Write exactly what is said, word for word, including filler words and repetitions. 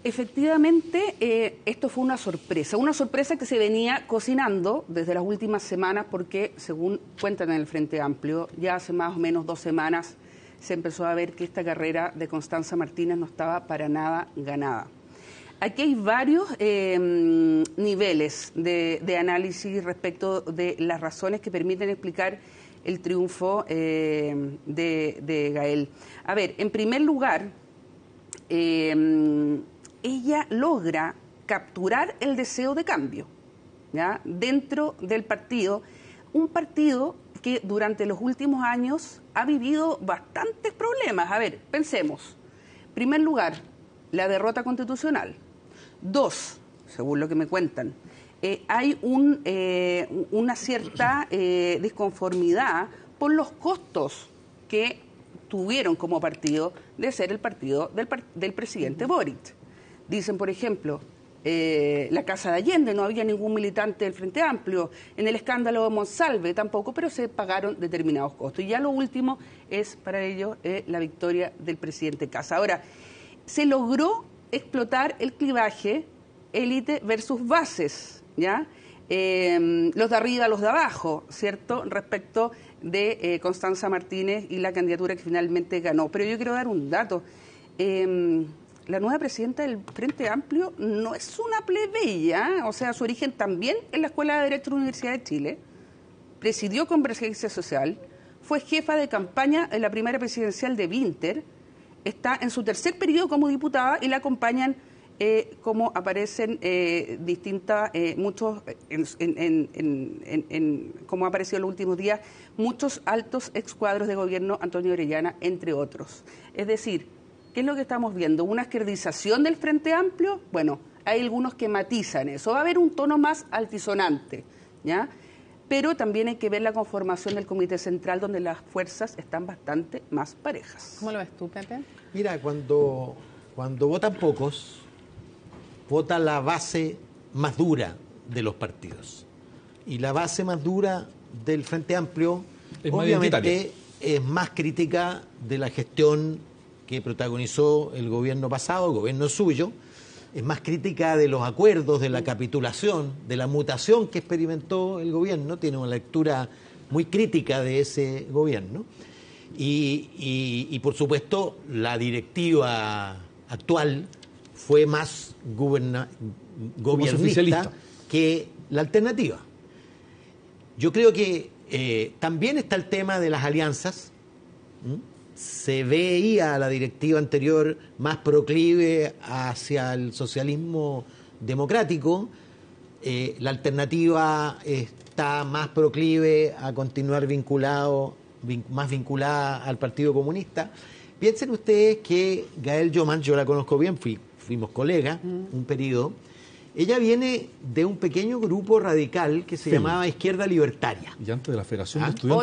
Efectivamente, eh, esto fue una sorpresa, una sorpresa que se venía cocinando desde las últimas semanas porque, según cuentan en el Frente Amplio, ya hace más o menos dos semanas se empezó a ver que esta carrera de Constanza Martínez no estaba para nada ganada. Aquí hay varios eh, niveles de, de análisis respecto de las razones que permiten explicar el triunfo eh, de, de Gael. A ver, en primer lugar, eh, ella logra capturar el deseo de cambio, ¿ya?, dentro del partido, un partido que durante los últimos años ha vivido bastantes problemas. A ver, pensemos. En primer lugar, la derrota constitucional. Dos, según lo que me cuentan, eh, hay un, eh, una cierta eh, disconformidad por los costos que tuvieron como partido de ser el partido del, del presidente Boric. Dicen, por ejemplo, eh, la Casa de Allende, no había ningún militante del Frente Amplio, en el escándalo de Monsalve tampoco, pero se pagaron determinados costos. Y ya lo último es para ellos eh, la victoria del presidente Kast. Ahora, se logró explotar el clivaje élite versus bases, ¿ya? Eh, los de arriba, los de abajo, ¿cierto?, respecto de eh, Constanza Martínez y la candidatura que finalmente ganó. Pero yo quiero dar un dato. Eh, la nueva presidenta del Frente Amplio no es una plebeya, o sea, su origen también en la Escuela de Derecho de la Universidad de Chile, presidió Convergencia Social, fue jefa de campaña en la primera presidencial de Vinter, está en su tercer periodo como diputada y la acompañan, eh, como aparecen eh, distintas, eh, muchos, en, en, en, en, en, como ha aparecido en los últimos días, muchos altos excuadros de gobierno, Antonio Orellana, entre otros. Es decir, ¿qué es lo que estamos viendo? ¿Una izquierdización del Frente Amplio? Bueno, hay algunos que matizan eso. Va a haber un tono más altisonante, ¿ya? Pero también hay que ver la conformación del Comité Central, donde las fuerzas están bastante más parejas. ¿Cómo lo ves tú, Pepe? Mira, cuando, cuando votan pocos, vota la base más dura de los partidos. Y la base más dura del Frente Amplio, es obviamente, es más crítica de la gestión que protagonizó el gobierno pasado, el gobierno suyo, es más crítica de los acuerdos, de la capitulación, de la mutación que experimentó el gobierno, tiene una lectura muy crítica de ese gobierno. Y, y, y por supuesto, la directiva actual fue más goberna, gobernista que la alternativa. Yo creo que eh, también está el tema de las alianzas. ¿Mm? Se veía a la directiva anterior más proclive hacia el socialismo democrático, eh, la alternativa está más proclive a continuar vinculado, vin, más vinculada al Partido Comunista. Piensen ustedes que Gael Jomans, yo la conozco bien, fui, fuimos colegas mm. un periodo, ella viene de un pequeño grupo radical que se sí. llamaba Izquierda Libertaria. Y antes de la Federación ¿Ah? de Estudiantes